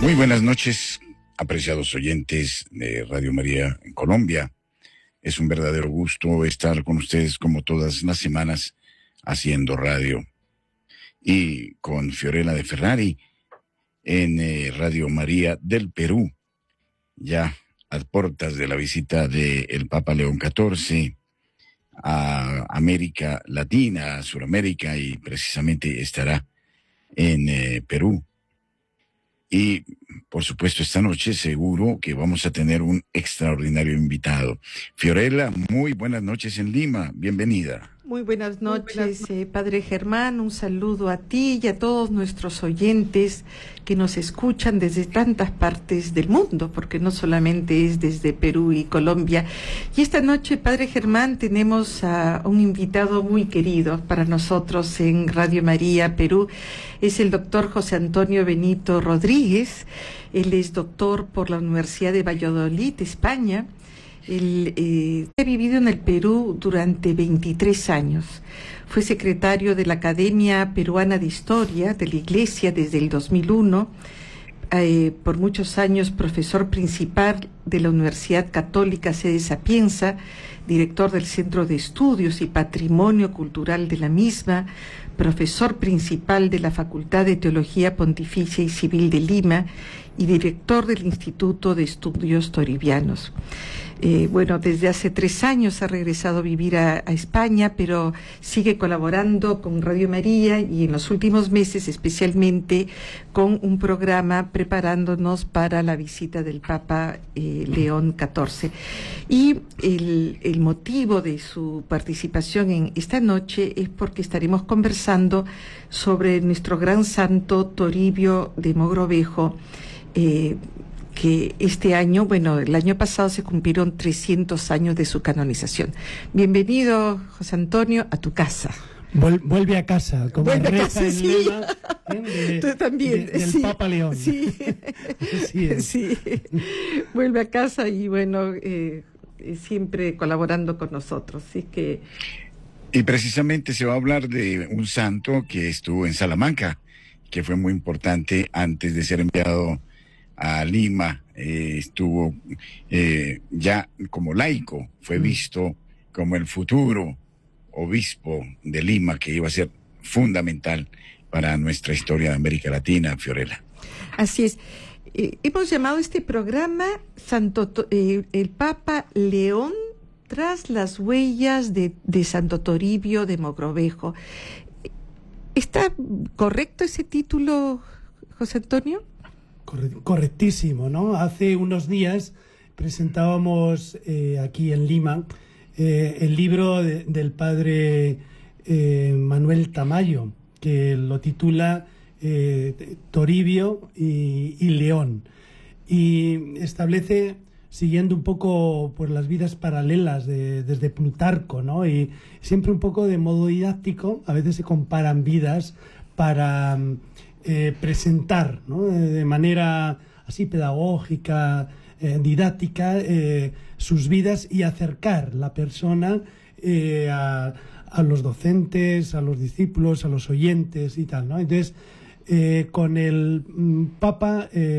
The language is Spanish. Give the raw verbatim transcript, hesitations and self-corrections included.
Muy buenas noches, apreciados oyentes de Radio María en Colombia. Es un verdadero gusto estar con ustedes como todas las semanas haciendo radio. Y con Fiorella de Ferrari en eh, Radio María del Perú, ya a puertas de la visita del Papa León catorce a América Latina, a Sudamérica, y precisamente estará en eh, Perú. Y, por supuesto, esta noche seguro que vamos a tener un extraordinario invitado. Fiorella, muy buenas noches en Lima. Bienvenida. Muy buenas noches, eh, Padre Germán. Un saludo a ti y a todos nuestros oyentes que nos escuchan desde tantas partes del mundo, porque no solamente es desde Perú y Colombia. Y esta noche, Padre Germán, tenemos a un invitado muy querido para nosotros en Radio María Perú. Es el doctor José Antonio Benito Rodríguez. Él es doctor por la Universidad de Valladolid, España. Él eh, ha vivido en el Perú durante veintitrés años. Fue secretario de la Academia Peruana de Historia de la Iglesia desde el dos mil uno. Eh, por muchos años profesor principal de la Universidad Católica Sede Sapienza, director del Centro de Estudios y Patrimonio Cultural de la misma, profesor principal de la Facultad de Teología Pontificia y Civil de Lima y director del Instituto de Estudios Toribianos. Eh, bueno, desde hace tres años ha regresado a vivir a, a España, pero sigue colaborando con Radio María y en los últimos meses especialmente con un programa preparándonos para la visita del Papa eh, León catorce. Y el, el motivo de su participación en esta noche es porque estaremos conversando sobre nuestro gran santo Toribio de Mogrovejo, eh, que este año, bueno, el año pasado se cumplieron trescientos años de su canonización. Bienvenido, José Antonio, a tu casa. Vuel, vuelve a casa, como vuelve reza a casa, el sí. lema ¿eh? de, Tú también, de, del sí, Papa León. Sí, sí. Vuelve a casa y bueno, eh, siempre colaborando con nosotros. Así que... Y precisamente se va a hablar de un santo que estuvo en Salamanca, que fue muy importante antes de ser enviado a Lima. Eh, estuvo eh, ya como laico, fue visto como el futuro obispo de Lima, que iba a ser fundamental para nuestra historia de América Latina, Fiorella. Así es. Eh, hemos llamado este programa Santo eh, el Papa León tras las huellas de, de Santo Toribio de Mogrovejo. ¿Está correcto ese título, José Antonio? Correctísimo, ¿no? Hace unos días presentábamos eh, aquí en Lima eh, el libro de, del padre eh, Manuel Tamayo, que lo titula eh, Toribio y, y León, y establece, siguiendo un poco por las vidas paralelas de, desde Plutarco, ¿no? Y siempre un poco de modo didáctico, a veces se comparan vidas para eh, presentar, ¿no? De manera así pedagógica, eh, didáctica, eh, sus vidas y acercar la persona eh, a, a los docentes, a los discípulos, a los oyentes y tal, ¿no? Entonces, eh, con el mm, Papa... Eh,